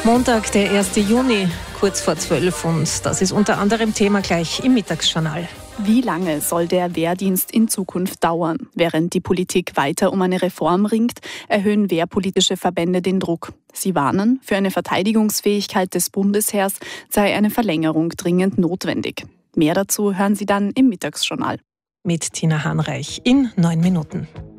Montag, der 1. Juni, kurz vor 12 und das ist unter anderem Thema gleich im Mittagsjournal. Wie lange soll der Wehrdienst in Zukunft dauern? Während die Politik weiter um eine Reform ringt, erhöhen wehrpolitische Verbände den Druck. Sie warnen, für eine Verteidigungsfähigkeit des Bundesheers sei eine Verlängerung dringend notwendig. Mehr dazu hören Sie dann im Mittagsjournal. Mit Tina Hanreich in 9 Minuten.